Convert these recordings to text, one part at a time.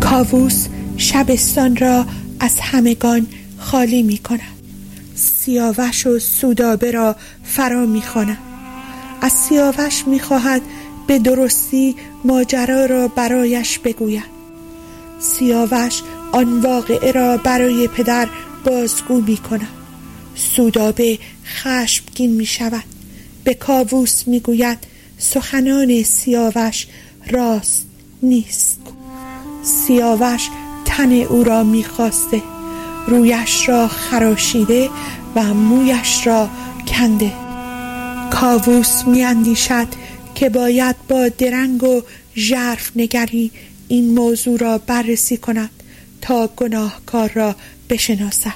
کاووس شبستان را از همگان خالی می کند. سیاوش و سودابه را فرا می خواند. از سیاوش می خواهد به درستی ماجرا را برایش بگوید. سیاوش آن واقعه را برای پدر بازگو می کند. سودابه خشمگین می شود. به کاووس می گوید سخنان سیاوش راست نیست. سیاوش تن او را می خواسته، رویش را خراشیده و مویش را کنده. کاووس می اندیشد که باید با درنگ و ژرف نگری این موضوع را بررسی کند تا گناهکار را بشناسد.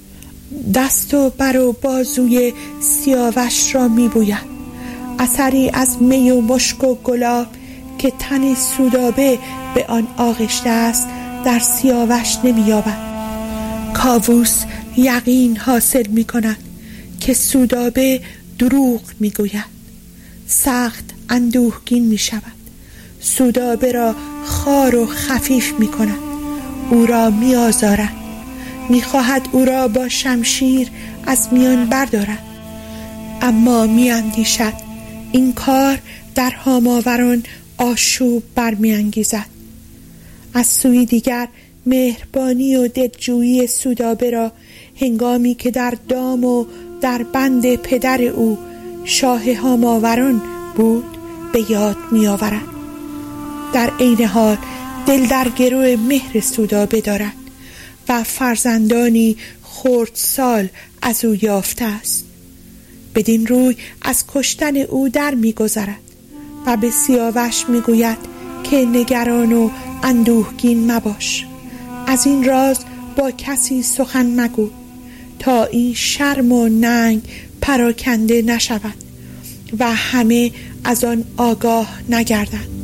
دست و بر و بازوی سیاوش را می بوید. اثری از می و مشک و گلاب که تن سودابه به آن آغشته است در سیاوش نمی یابد. کاووس یقین حاصل می کند که سودابه دروغ می گوید. سخت اندوهگین می شود. سودابه را خوار و خفیف می کند. او را می آزارد. می خواهد او را با شمشیر از میان بردارد. اما می اندیشد این کار در هاماوران آشوب برمی انگیزد. از سوی دیگر مهربانی و دلجویی سودابه را هنگامی که در دام و در بند پدر او شاه هاماوران بود به یاد می آورد. در عین حال دل در گرو مهر سودابه دارد و فرزندانی خردسال از او یافته است. بدین روی از کشتن او در می گذرد و به سیاوش می گوید که نگران و اندوهگین مباش. از این راز با کسی سخن مگو تا این شرم و ننگ پراکنده نشود و همه از آن آگاه نگردند.